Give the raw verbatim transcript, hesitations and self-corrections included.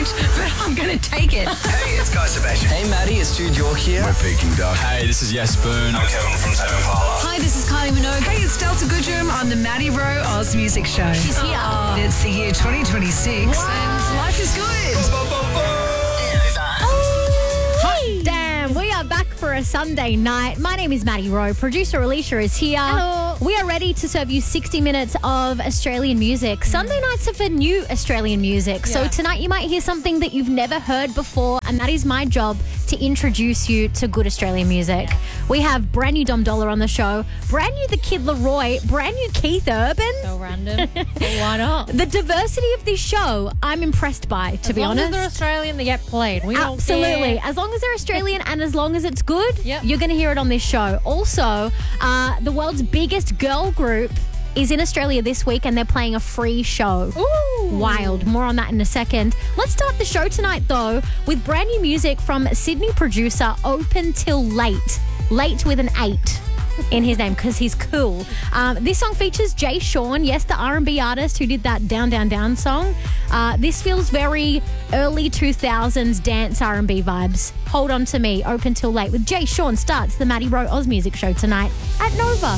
but I'm going to take it. Hey, it's Guy Sebastian. Hey, Maddie, it's Jude York here. We're Peking Duck. Hey, this is Yes Boone. I'm Kevin from Tame Impala. Hi, this is Kylie Minogue. Hey, it's Delta Goodrum on the Maddie Rowe Oz Music Show. She's here. It's the year twenty twenty-six and life is good. Hot damn, we are back for a Sunday night. My name is Maddie Rowe. Producer Alicia is here. Hello. We are ready to serve you sixty minutes of Australian music. Sunday nights are for new Australian music. So Yeah. tonight you might hear something that you've never heard before, and that is my job to introduce you to good Australian music. We have brand new Dom Dollar on the show, brand new The Kid Laroi, brand new Keith Urban. So random. But why not? The diversity of this show, I'm impressed by, to as be long honest. as they're Australian, they get played. We don't Absolutely. care. As long as they're Australian and as long as it's good, Yep. you're going to hear it on this show. Also, uh, the world's biggest girl group is in Australia this week and they're playing a free show. Ooh. Wild. More on that in a second. Let's start the show tonight, though, with brand new music from Sydney producer Open Till Late. Late with an eight in his name because he's cool. Um, this song features Jay Sean, yes, the R and B artist who did that Down, Down, Down song. Uh, this feels very early two thousands dance R and B vibes. Hold On To Me, Open Till Late with Jay Sean starts the Maddie Rowe Oz Music Show tonight at Nova.